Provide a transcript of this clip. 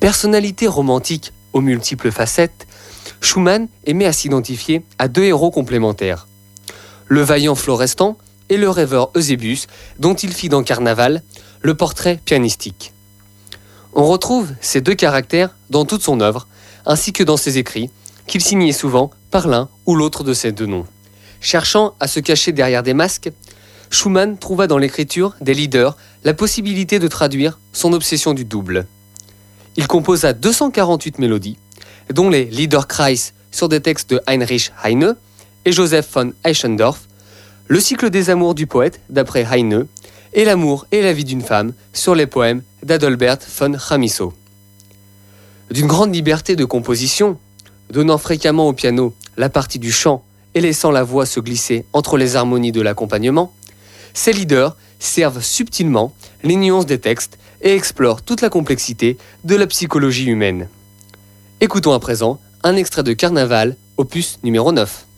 Personnalité romantique aux multiples facettes, Schumann aimait à s'identifier à deux héros complémentaires. Le vaillant Florestan et le rêveur Eusébius, dont il fit dans Carnaval le portrait pianistique. On retrouve ces deux caractères dans toute son œuvre, ainsi que dans ses écrits, qu'il signait souvent par l'un ou l'autre de ces deux noms. Cherchant à se cacher derrière des masques, Schumann trouva dans l'écriture des leaders la possibilité de traduire son obsession du double. Il composa 248 mélodies, dont les Liederkreis sur des textes de Heinrich Heine et Joseph von Eichendorff, le cycle des amours du poète d'après Heine et l'amour et la vie d'une femme sur les poèmes d'Adalbert von Chamisso. D'une grande liberté de composition, donnant fréquemment au piano la partie du chant et laissant la voix se glisser entre les harmonies de l'accompagnement, ces leaders servent subtilement les nuances des textes et explorent toute la complexité de la psychologie humaine. Écoutons à présent un extrait de Carnaval, opus numéro 9.